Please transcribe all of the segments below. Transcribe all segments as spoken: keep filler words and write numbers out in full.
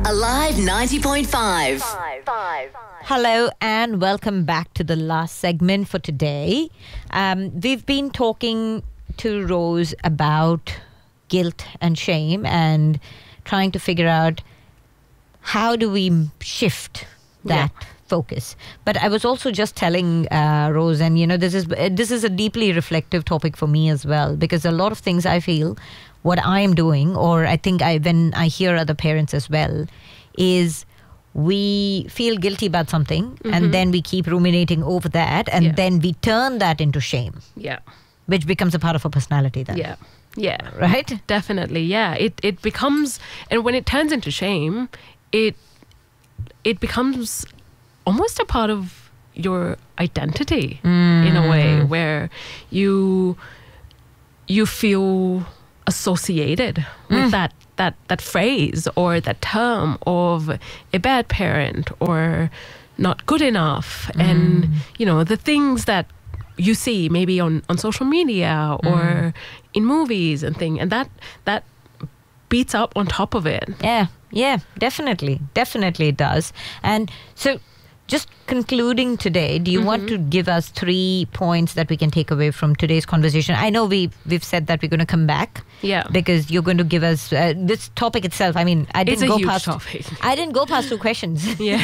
Alive ninety point five. Hello and welcome back to the last segment for today. Um, we've been talking to Rose about guilt and shame and trying to figure out how do we shift that yeah. focus. But I was also just telling uh, Rose, and you know, this is uh, this is a deeply reflective topic for me as well, because a lot of things I feel what I am doing, or I think I when I hear other parents as well, is we feel guilty about something mm-hmm. and then we keep ruminating over that, and yeah. then we turn that into shame. Yeah. Which becomes a part of our personality then. Yeah. Yeah. Right? Definitely. Yeah. It it becomes, and when it turns into shame, it it becomes almost a part of your identity mm. in a way, where you you feel associated with mm. that that that phrase or that term of a bad parent or not good enough. Mm. And you know, the things that you see maybe on, on social media or mm. in movies and thing, and that that beats up on top of it. Yeah, yeah, definitely. Definitely it does. And so just concluding today, do you mm-hmm. want to give us three points that we can take away from today's conversation? I know we, we've said that we're going to come back. Yeah. Because you're going to give us uh, this topic itself. I mean, I didn't it's a go huge past. Topic. I didn't go past two questions. Yeah.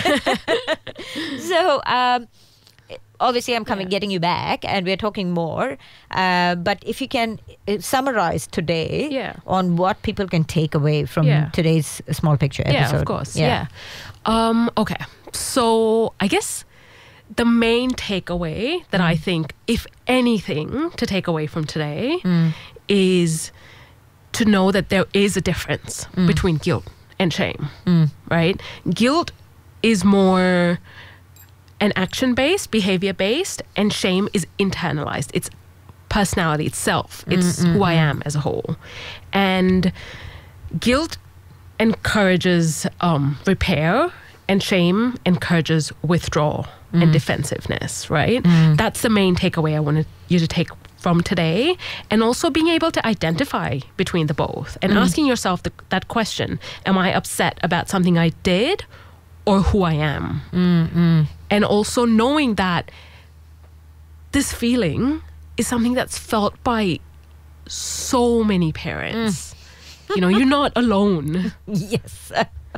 So, um, obviously, I'm coming, yeah. getting you back, and we're talking more. Uh, but if you can uh, summarize today yeah. on what people can take away from yeah. today's small picture episode. Yeah, of course. Yeah. yeah. Um, okay. So I guess the main takeaway that mm. I think, if anything, to take away from today mm. is to know that there is a difference mm. between guilt and shame, mm. right? Guilt is more an action-based, behavior-based, and shame is internalized. It's personality itself. It's mm-hmm. who I am as a whole. And guilt encourages um, repair, and shame encourages withdrawal mm. and defensiveness, right? Mm. That's the main takeaway I wanted you to take from today. And also being able to identify between the both and mm. asking yourself the, that question, am I upset about something I did or who I am? Mm-hmm. And also knowing that this feeling is something that's felt by so many parents. Mm. You know, you're not alone. Yes.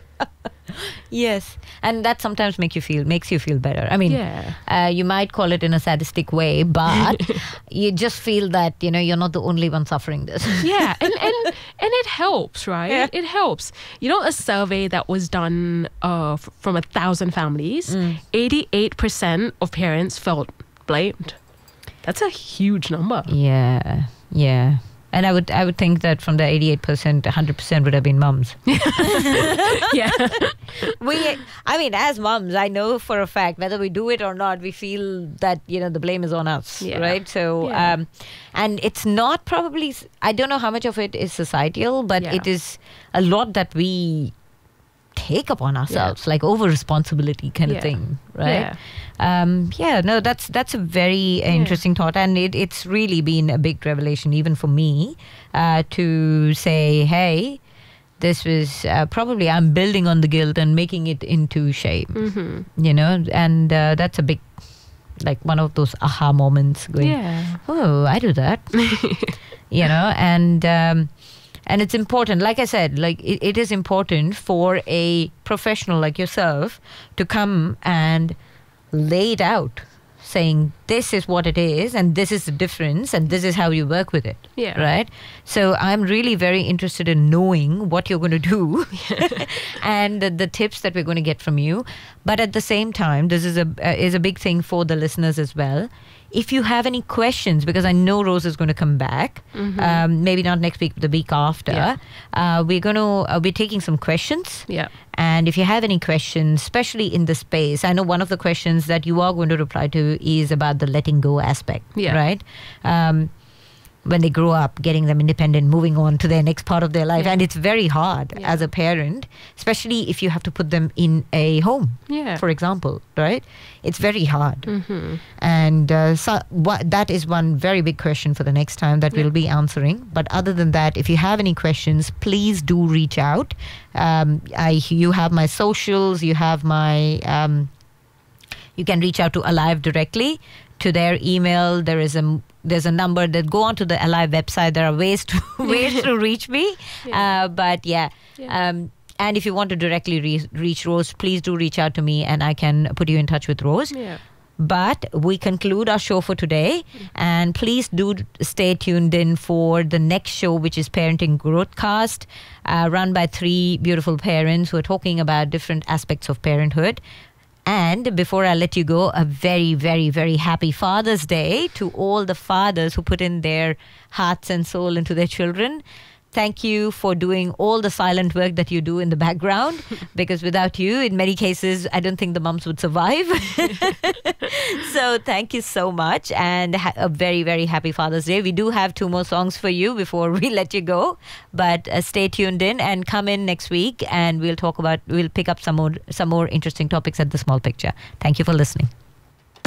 Yes. And that sometimes make you feel makes you feel better. I mean, yeah. uh, you might call it in a sadistic way, but you just feel that, you know, you're not the only one suffering this. Yeah. And, and, and it helps, right? Yeah. It helps. You know, a survey that was done uh, f- from a thousand families, mm. eighty-eight percent of parents felt blamed. That's a huge number. Yeah. Yeah. And I would I would think that from the eighty-eight percent, one hundred percent would have been mums. Yeah. we, I mean, as mums, I know for a fact, whether we do it or not, we feel that, you know, the blame is on us, yeah. right? So, yeah. um, and it's not probably, I don't know how much of it is societal, but yeah. it is a lot that we take upon ourselves, yeah. like over responsibility kind yeah. of thing, right? Yeah. Um, yeah, no, that's that's a very uh, interesting thought, and it, it's really been a big revelation even for me uh, to say, hey, this was uh, probably I'm building on the guilt and making it into shame, mm-hmm. you know, and uh, that's a big, like one of those aha moments going, yeah. oh, I do that, you know, and um, and it's important, like I said, like it, it is important for a professional like yourself to come and lay it out, saying this is what it is and this is the difference and this is how you work with it. Yeah. Right? So I'm really very interested in knowing what you're going to do and the, the tips that we're going to get from you. But at the same time, this is a uh, is a big thing for the listeners as well. If you have any questions, because I know Rose is going to come back, mm-hmm. um, maybe not next week, but the week after, Yeah. uh, we're going to uh, be taking some questions. Yeah. And if you have any questions, especially in the space, I know one of the questions that you are going to reply to is about the letting go aspect, Yeah. right? Um, when they grow up, getting them independent, moving on to their next part of their life. Yeah. And it's very hard Yeah. as a parent, especially if you have to put them in a home, Yeah. for example, right? It's very hard. Mm-hmm. And uh, so what, that is one very big question for the next time that Yeah. we'll be answering. But other than that, if you have any questions, please do reach out. Um, I, you have my socials, you have my, um, you can reach out to Alive directly to their email. There is a there's a number that go onto the Alive website. There are ways to ways to reach me. Yeah. Uh, but yeah. Yeah. Um, and if you want to directly re- reach Rose, please do reach out to me and I can put you in touch with Rose. Yeah. But we conclude our show for today. And please do stay tuned in for the next show, which is Parenting Growthcast, uh, run by three beautiful parents who are talking about different aspects of parenthood. And before I let you go, a very, very, very happy Father's Day to all the fathers who put in their hearts and soul into their children. Thank you for doing all the silent work that you do in the background, because without you, in many cases, I don't think the mums would survive. So thank you so much, and ha- a very, very happy Father's Day. We do have two more songs for you before we let you go, but uh, stay tuned in and come in next week, and we'll talk about, we'll pick up some more, some more interesting topics at The Small Picture. Thank you for listening.